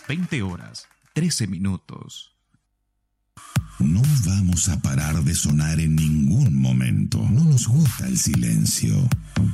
20 horas, 13 minutos. No vamos a parar de sonar en ningún momento. No nos gusta el silencio.